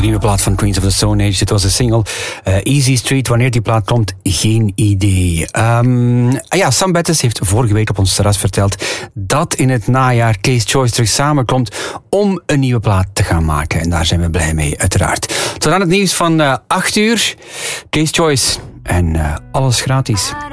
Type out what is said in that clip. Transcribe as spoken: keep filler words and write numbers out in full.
De nieuwe plaat van Queens of the Stone Age. Dit was de single uh, Easy Street. Wanneer die plaat komt, geen idee. Um, ah ja, Sam Bettes heeft vorige week op ons terras verteld dat in het najaar Case Choice terug samenkomt om een nieuwe plaat te gaan maken. En daar zijn we blij mee, uiteraard. Tot aan het nieuws van uh, acht uur. Case Choice en uh, alles gratis.